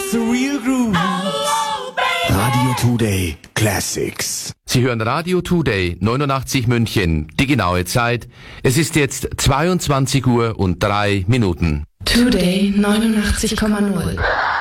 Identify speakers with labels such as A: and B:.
A: the real groove. Radio Today Classics.
B: Sie hören Radio Today 89 München. Die genaue Zeit. Es ist jetzt 22:03 Today 89,0.